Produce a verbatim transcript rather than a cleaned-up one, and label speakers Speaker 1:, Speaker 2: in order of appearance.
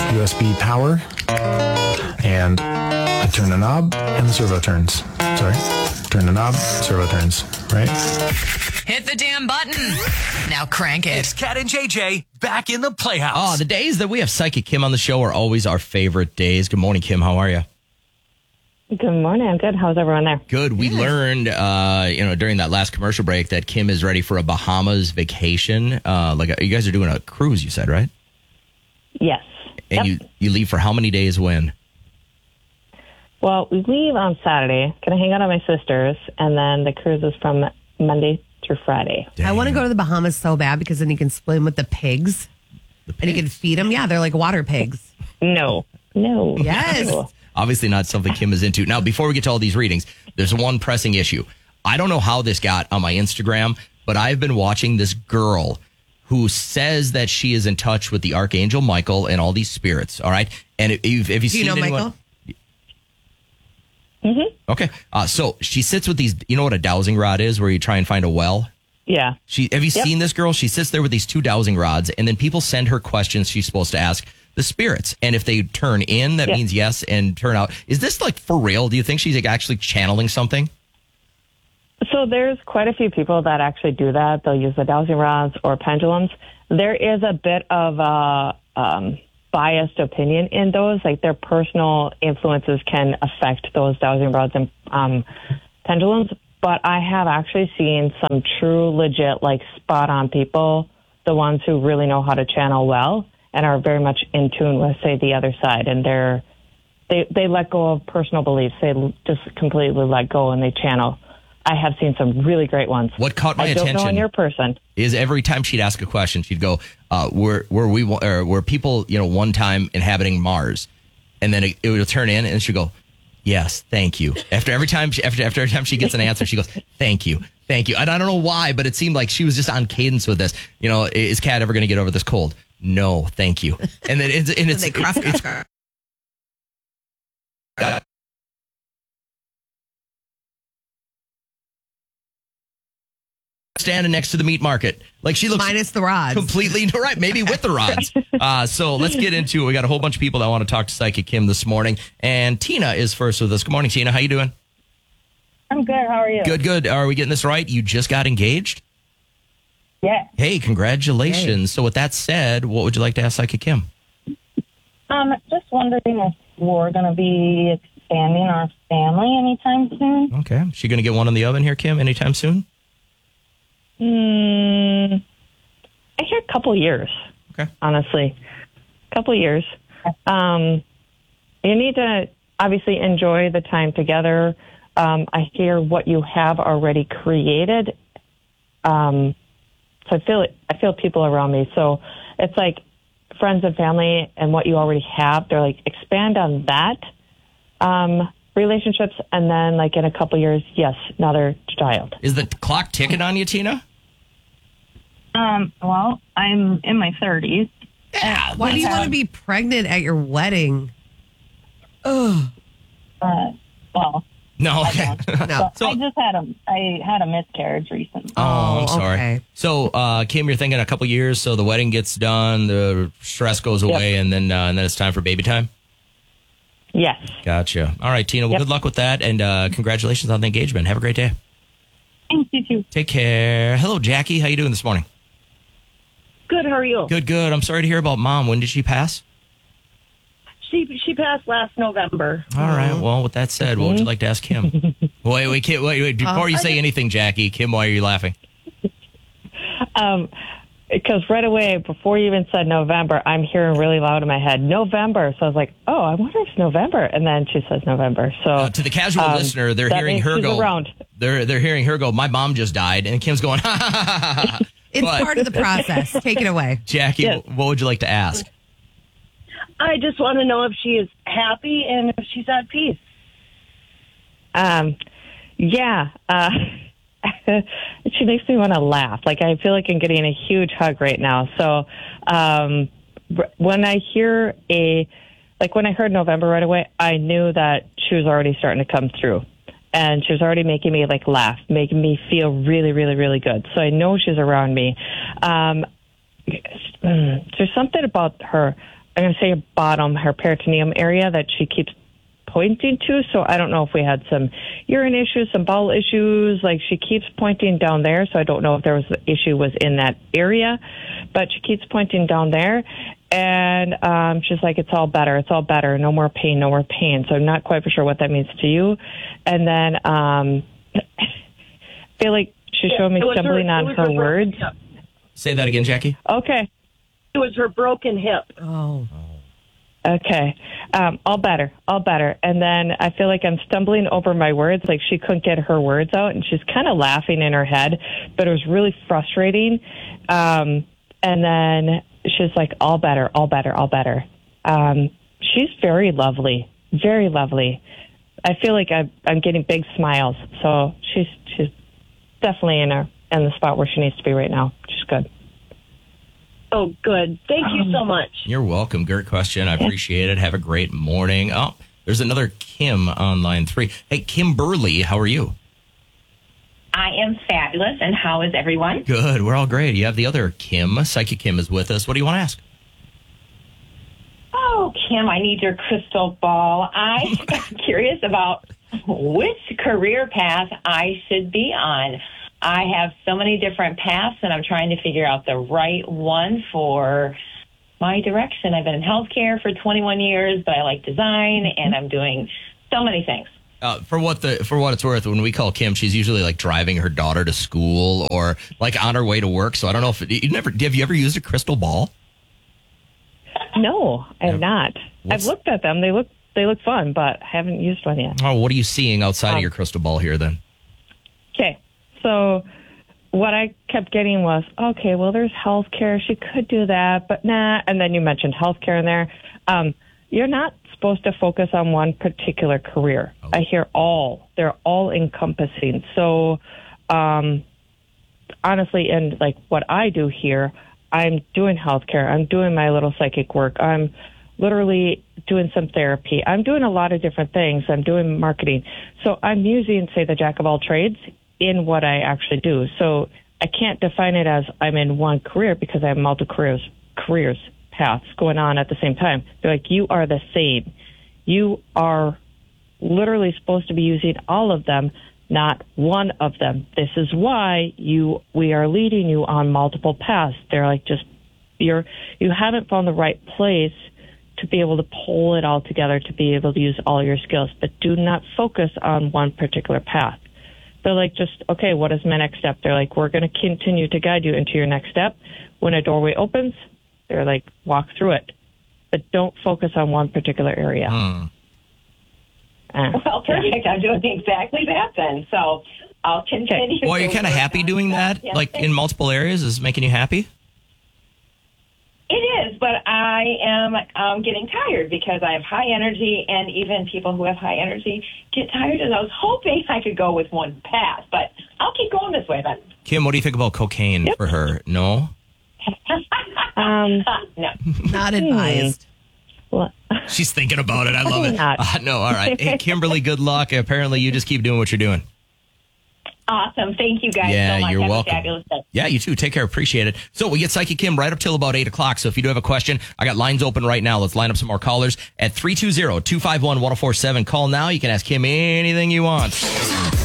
Speaker 1: U S B power, and I turn the knob and the servo turns. Sorry, turn the knob, servo turns, right?
Speaker 2: Hit the damn button. Now crank it.
Speaker 3: It's Cat and J J back in the Playhouse.
Speaker 4: Oh, the days that we have Psychic Kim on the show are always our favorite days. Good morning, Kim. How are you?
Speaker 5: Good morning. I'm good. How's everyone there?
Speaker 4: Good. We learned, uh, you know, during that last commercial break that Kim is ready for a Bahamas vacation. Uh, like you guys are doing a cruise, you said, right?
Speaker 5: Yes.
Speaker 4: And
Speaker 5: yep.
Speaker 4: you, you leave for how many days when?
Speaker 5: Well, we leave on Saturday. Gonna hang out at my sister's, and then the cruise is from Monday through Friday.
Speaker 6: Dang. I want to go to the Bahamas so bad because then you can swim with the pigs, the pigs? and you can feed them. Yeah, they're like water pigs.
Speaker 5: No. No.
Speaker 6: Yes.
Speaker 5: No.
Speaker 4: Obviously not something Kim is into. Now, before we get to all these readings, there's one pressing issue. I don't know how this got on my Instagram, but I've been watching this girl who says that she is in touch with the Archangel Michael and all these spirits, all right? And if, if, if you
Speaker 6: Do you know
Speaker 4: anyone,
Speaker 6: Michael?
Speaker 5: Mm-hmm.
Speaker 4: Okay. Uh, so she sits with these, you know what a dowsing rod is, where you try and find a well?
Speaker 5: Yeah.
Speaker 4: She Have you
Speaker 5: Yep.
Speaker 4: seen this girl? She sits there with these two dowsing rods, and then people send her questions she's supposed to ask the spirits. And if they turn in, that
Speaker 5: Yeah.
Speaker 4: means yes, and turn out. Is this like for real? Do you think she's like actually channeling something?
Speaker 5: So there's quite a few people that actually do that. They'll use the dowsing rods or pendulums. There is a bit of a um, biased opinion in those. Like their personal influences can affect those dowsing rods and um, pendulums. But I have actually seen some true, legit, like spot-on people, the ones who really know how to channel well and are very much in tune with, say, the other side. And they're they they let go of personal beliefs. They just completely let go and they channel. I have seen some really great ones.
Speaker 4: What caught my
Speaker 5: I don't
Speaker 4: attention
Speaker 5: know on your person.
Speaker 4: is every time she'd ask a question, she'd go, uh, "Were were we or were people you know one time inhabiting Mars?" And then it, it would turn in, and she'd go, "Yes, thank you." After every time, she, after after every time she gets an answer, she goes, "Thank you, thank you." And I don't know why, but it seemed like she was just on cadence with this. You know, is Kat ever going to get over this cold? No, thank you. And then it's and it's,
Speaker 6: they cross
Speaker 4: it's, it's uh, standing next to the meat market, like she looks
Speaker 6: minus the rods,
Speaker 4: completely right. Maybe with the rods. Uh, so let's get into it. We got a whole bunch of people that want to talk to Psychic Kim this morning, and Tina is first with us. Good morning, Tina. How you doing?
Speaker 7: I'm good. How are you?
Speaker 4: Good, good. Are we getting this right? You just got engaged?
Speaker 7: Yeah.
Speaker 4: Hey, congratulations. Hey. So with that said, what would you like to ask Psychic Kim?
Speaker 7: Um, just wondering if we're going to be expanding our family anytime soon.
Speaker 4: Okay. Is she going to get one in the oven here, Kim, anytime soon?
Speaker 5: Mm, I hear a couple years.
Speaker 4: Okay.
Speaker 5: Honestly, a couple years. Um, you need to obviously enjoy the time together. Um, I hear what you have already created. Um, so I feel I feel people around me. So it's like friends and family and what you already have. They're like expand on that um, relationships, and then like in a couple years, yes, another child.
Speaker 4: Is the clock ticking on you, Tina?
Speaker 7: Um. Well, I'm in my thirties.
Speaker 4: Yeah.
Speaker 6: Why do you want to be pregnant at your wedding? Oh.
Speaker 7: Uh, well.
Speaker 4: No, okay.
Speaker 6: No.
Speaker 7: So, I just had a I had a miscarriage recently.
Speaker 4: Oh, I'm sorry.
Speaker 6: Okay.
Speaker 4: So, uh, Kim, you're thinking a couple years, so the wedding gets done, the stress goes away,
Speaker 5: Yep.
Speaker 4: and then uh, and then it's time for baby time?
Speaker 5: Yes.
Speaker 4: Gotcha. All right, Tina, well,
Speaker 5: Yep.
Speaker 4: good luck with that, and uh, congratulations on the engagement. Have a great day.
Speaker 7: Thank you too.
Speaker 4: Take care. Hello, Jackie. How you doing this morning?
Speaker 8: Good. How are you?
Speaker 4: Good, good. I'm sorry to hear about Mom. When did she pass?
Speaker 8: She she passed last November.
Speaker 4: All right. Well, with that said, what would you like to ask Kim? wait, wait, Kim, wait, wait. Before
Speaker 6: Uh,
Speaker 4: you say anything, Jackie, Kim, why are you laughing?
Speaker 5: Um, because right away, before you even said November, I'm hearing really loud in my head, November. So I was like, oh, I wonder if it's November. And then she says November. So
Speaker 4: Uh, to the casual
Speaker 5: um,
Speaker 4: listener, they're
Speaker 5: that
Speaker 4: hearing
Speaker 5: means
Speaker 4: her
Speaker 5: she's
Speaker 4: go.
Speaker 5: around.
Speaker 4: They're they're hearing her go. My mom just died, and Kim's going. Ha ha ha ha ha.
Speaker 6: It's
Speaker 4: But,
Speaker 6: part of the process. Take it away.
Speaker 4: Jackie,
Speaker 5: Yes.
Speaker 4: what would you like to ask?
Speaker 8: I just want to know if she is happy and if she's at peace.
Speaker 5: Um, yeah. Uh, she makes me want to laugh. Like, I feel like I'm getting a huge hug right now. So um, r- when I hear a, like when I heard November right away, I knew that she was already starting to come through. And she was already making me like laugh, making me feel really, really, really good. So I know she's around me. Um, there's something about her I'm going to say her bottom, her peritoneum area that she keeps pointing to. So I don't know if we had some urine issues, some bowel issues. Like she keeps pointing down there. So I don't know if there was the issue was in that area, but she keeps pointing down there. And um, she's like, it's all better. It's all better. No more pain. No more pain. So I'm not quite for sure what that means to you. And then um, I feel like she showed me stumbling her, on her, her words.
Speaker 4: Hip. Say that again, Jackie.
Speaker 5: Okay.
Speaker 8: It was her broken hip.
Speaker 6: Oh.
Speaker 5: Okay. Um, all better. All better. And then I feel like I'm stumbling over my words. Like she couldn't get her words out, and she's kind of laughing in her head, but it was really frustrating. Um, and then she's like, all better, all better, all better. Um, she's very lovely. Very lovely. I feel like I, I'm getting big smiles. So she's she's definitely in her in the spot where she needs to be right now. She's good.
Speaker 8: Oh, good. Thank you so much.
Speaker 4: You're welcome. Great question. I appreciate it. Have a great morning. Oh, there's another Kim on line three. Hey, Kimberly, how are you?
Speaker 9: I am fabulous. And how is everyone?
Speaker 4: Good. We're all great. You have the other Kim. Psychic Kim is with us. What do you want to ask?
Speaker 9: Oh, Kim, I need your crystal ball. I'm curious about which career path I should be on. I have so many different paths, and I'm trying to figure out the right one for my direction. I've been in healthcare for twenty-one years, but I like design, and I'm doing so many things.
Speaker 4: Uh, for what the for what it's worth, when we call Kim, she's usually like driving her daughter to school or like on her way to work. So I don't know if you never have you ever used a crystal ball?
Speaker 5: No, I have not.
Speaker 4: What's-
Speaker 5: I've looked at them. They look they look fun, but I haven't used one yet.
Speaker 4: Oh, what are you seeing outside
Speaker 5: Um,
Speaker 4: of your crystal ball here then?
Speaker 5: Okay, so what I kept getting was, okay, well, there's healthcare. She could do that, but nah. And then you mentioned healthcare in there. Um, you're not supposed to focus on one particular career.
Speaker 4: Oh.
Speaker 5: I hear all. They're all encompassing. So um, honestly, and like what I do here, I'm doing healthcare. I'm doing my little psychic work. I'm literally doing some therapy. I'm doing a lot of different things. I'm doing marketing. So I'm using, say, the jack of all trades in what I actually do. So I can't define it as I'm in one career because I have multiple careers, careers paths going on at the same time. They're like, you are the same. You are literally supposed to be using all of them, not one of them. This is why you we are leading you on multiple paths. They're like, just you're you haven't found the right place to be able to pull it all together, to be able to use all your skills, but do not focus on one particular path. They're like, just, okay, what is my next step? They're like, we're going to continue to guide you into your next step. When a doorway opens, they're like, walk through it, but don't focus on one particular area.
Speaker 4: Hmm.
Speaker 5: Uh,
Speaker 9: Well, perfect. I'm doing exactly that then. So I'll continue.
Speaker 4: Well, are you
Speaker 9: to
Speaker 4: kind of
Speaker 9: work
Speaker 4: happy
Speaker 9: on
Speaker 4: doing that?
Speaker 9: Yeah.
Speaker 4: Like in multiple areas is making you happy?
Speaker 9: It is, but I am um, getting tired because I have high energy, and even people who have high energy get tired, and I was hoping I could go with one path, but I'll keep going this way then.
Speaker 4: Kim, what do you think about cocaine
Speaker 5: Yep.
Speaker 4: for her? No?
Speaker 5: um,
Speaker 9: No.
Speaker 6: Not advised.
Speaker 5: well,
Speaker 4: She's thinking about it. I love it.
Speaker 5: Not.
Speaker 4: Uh, no, all right. Hey, Kimberly, good luck. Apparently, you just keep doing what you're doing.
Speaker 9: Awesome. Thank you guys
Speaker 4: Yeah,
Speaker 9: so much.
Speaker 4: you're
Speaker 9: Have
Speaker 4: welcome.
Speaker 9: a fabulous day.
Speaker 4: Yeah, you too. Take care. Appreciate it. So we get Psychic Kim right up till about eight o'clock. So if you do have a question, I got lines open right now. Let's line up some more callers at three two zero, two five one, one oh four seven. Call now. You can ask Kim anything you want.